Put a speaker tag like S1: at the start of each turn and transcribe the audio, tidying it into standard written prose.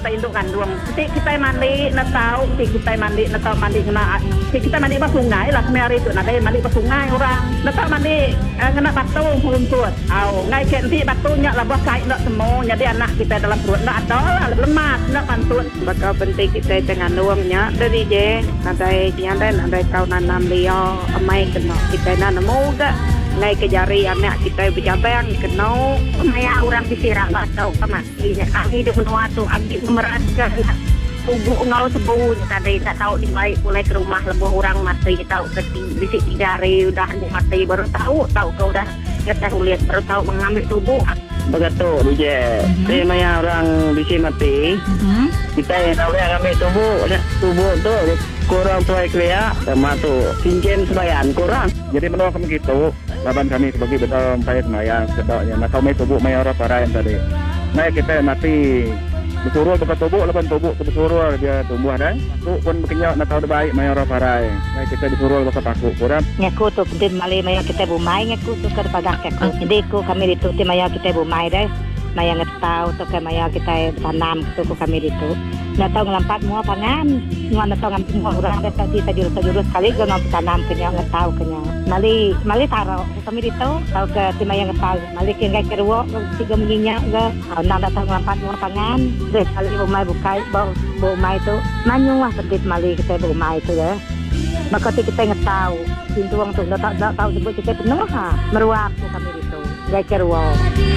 S1: kita induk kandung. Kita mandi nak tahu, kita mandi nak tahu mandi kena. Kita mandi pas sungai lah kemarin hari itu. Nak mandi pas sungai orang. Nak tahu mandi kena batu runtut. Ngai kenti batunya lah buah kait nak semua. Jadi anak kita dalam perut nak ada lah lemas nak pantun.
S2: Bakal penting kita dengan luangnya dari je. Ada tahun nanam dia amai kena kita nanam juga. Ngai kejari anak kita berjabang kena.
S3: Maya orang disirang tak tahu kematinya. Kami di menua tu, kami memeraskan tubuh ngau sebut tadi tak tahu di baik mulai ke rumah lebuh orang mati tahu bisik jari udah mati baru tahu kau udah kita lihat baru tahu mengambil tubuh.
S2: Begitu DJ. Saya maya orang bisik mati. Kita yang tahu yang ambil tubuh tu kurang tuai kriya sama tu cincin sembahyang kurang.
S4: Jadi menurut kami gitu, laban kami sebagai betul saya sembahyang sebabnya nak tahu mai tubuh mai orang parayan tadi. Mai kita mati bersuruh bekas tubuh laban tubuh bersuruh dia tumbuh dah. Tu pun berkenyak nak tahu baik mai orang parayan. Mai kita disuruh bekas takut kurang.
S3: Ngaku tu penting malai maya kita bumai ngaku tu ker padak aku. Jadi ku kami itu ti maya kita bumai dah. Maya ngetau tu ke maya kita tanam tu ku kami itu. Nak tahu ngelampat mua pangan. Nak tahu ngambil mua orang dah tadi tajurus sekali ke nak tanam kenya ngetau kenya. Mali taruh kami itu tahu ke ti maya ngetau. Mali ke ngai keruo tiga minyak ke. Nak tahu ngelampat mua pangan. Deh kali bumai bukai bumai tu. Manyuah sedikit mali kita bumai tu ya. Maka kita ngetau. Pintu wang tu tak tahu sebut kita penuh ha. Meruap tu kami itu. Ngai keruo.